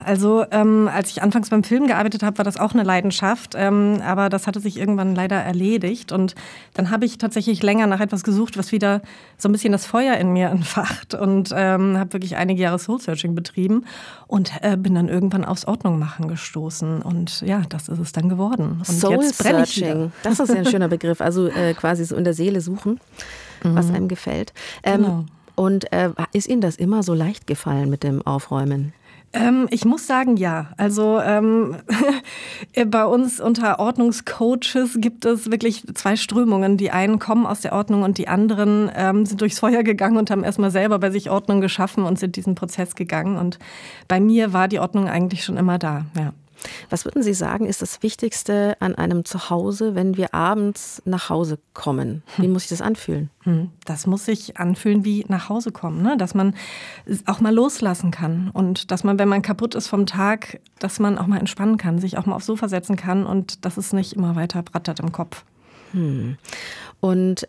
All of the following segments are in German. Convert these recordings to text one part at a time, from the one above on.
Also als ich anfangs beim Film gearbeitet habe, war das auch eine Leidenschaft, aber das hatte sich irgendwann leider erledigt und dann habe ich tatsächlich länger nach etwas gesucht, was wieder so ein bisschen das Feuer in mir entfacht und habe wirklich einige Jahre Soul-Searching betrieben und bin dann irgendwann aufs Ordnungmachen gestoßen und ja, das ist es dann geworden. Und jetzt brenne ich wieder. Soul-Searching, das ist ja ein schöner Begriff, also quasi so in der Seele suchen, was einem gefällt. Genau. Und ist Ihnen das immer so leicht gefallen mit dem Aufräumen? Ich muss sagen, ja. Also bei uns unter Ordnungscoaches gibt es wirklich zwei Strömungen. Die einen kommen aus der Ordnung und die anderen sind durchs Feuer gegangen und haben erstmal selber bei sich Ordnung geschaffen und sind diesen Prozess gegangen. Und bei mir war die Ordnung eigentlich schon immer da, ja. Was würden Sie sagen, ist das Wichtigste an einem Zuhause, wenn wir abends nach Hause kommen? Wie muss sich das anfühlen? Das muss sich anfühlen wie nach Hause kommen, ne? Dass man auch mal loslassen kann und dass man, wenn man kaputt ist vom Tag, dass man auch mal entspannen kann, sich auch mal aufs Sofa setzen kann und dass es nicht immer weiter brattert im Kopf. Und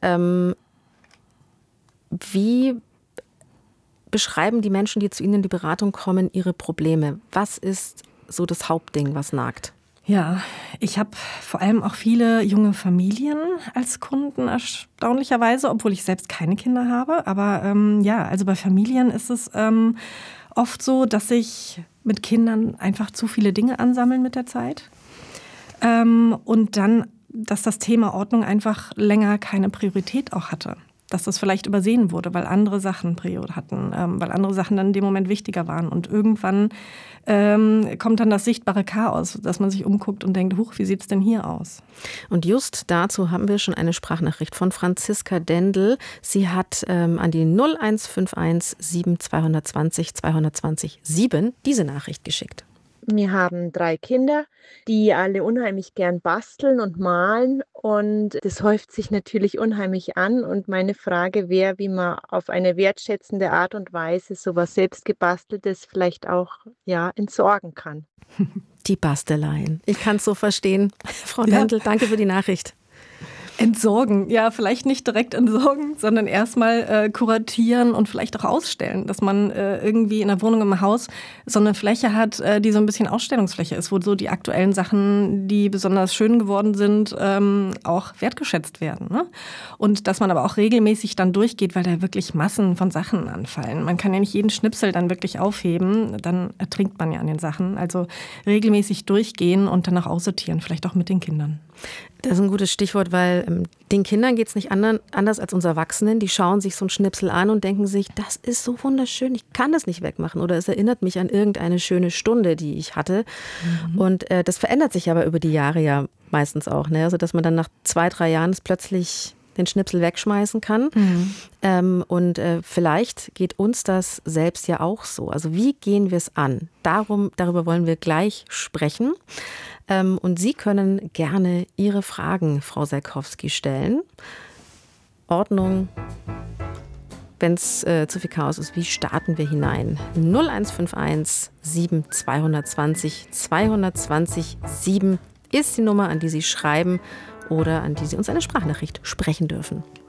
wie beschreiben die Menschen, die zu Ihnen in die Beratung kommen, ihre Probleme? Was ist so das Hauptding, was nagt? Ja, ich habe vor allem auch viele junge Familien als Kunden, erstaunlicherweise, obwohl ich selbst keine Kinder habe. Aber ja, also bei Familien ist es oft so, dass sich mit Kindern einfach zu viele Dinge ansammeln mit der Zeit. Und dann, dass das Thema Ordnung einfach länger keine Priorität auch hatte. Dass das vielleicht übersehen wurde, weil andere Sachen Prio hatten, weil andere Sachen dann in dem Moment wichtiger waren. Und irgendwann kommt dann das sichtbare Chaos, dass man sich umguckt und denkt, huch, wie sieht es denn hier aus? Und just dazu haben wir schon eine Sprachnachricht von Franziska Dendel. Sie hat an die 0151 7220 220 7 diese Nachricht geschickt. Wir haben 3 Kinder, die alle unheimlich gern basteln und malen und das häuft sich natürlich unheimlich an und meine Frage wäre, wie man auf eine wertschätzende Art und Weise sowas selbstgebasteltes vielleicht auch entsorgen kann. Die Basteleien. Ich kann es so verstehen. Frau Dendel, danke für die Nachricht. Entsorgen, ja, vielleicht nicht direkt entsorgen, sondern erstmal kuratieren und vielleicht auch ausstellen, dass man irgendwie in der Wohnung, im Haus so eine Fläche hat, die so ein bisschen Ausstellungsfläche ist, wo so die aktuellen Sachen, die besonders schön geworden sind, auch wertgeschätzt werden, ne? Und dass man aber auch regelmäßig dann durchgeht, weil da wirklich Massen von Sachen anfallen. Man kann ja nicht jeden Schnipsel dann wirklich aufheben, dann ertrinkt man ja an den Sachen. Also regelmäßig durchgehen und dann auch aussortieren, vielleicht auch mit den Kindern. Das ist ein gutes Stichwort, weil den Kindern geht es nicht anders als uns Erwachsenen. Die schauen sich so ein Schnipsel an und denken sich, das ist so wunderschön, ich kann das nicht wegmachen. Oder es erinnert mich an irgendeine schöne Stunde, die ich hatte. Und das verändert sich aber über die Jahre ja meistens auch, ne? Also dass man dann nach 2, 3 Jahren plötzlich den Schnipsel wegschmeißen kann. Und vielleicht geht uns das selbst ja auch so. Also wie gehen wir es an? Darüber wollen wir gleich sprechen. Und Sie können gerne Ihre Fragen, Frau Salkowski, stellen. Ordnung, wenn es zu viel Chaos ist, wie starten wir hinein? 0151 7220 220 7 ist die Nummer, an die Sie schreiben oder an die Sie uns eine Sprachnachricht sprechen dürfen.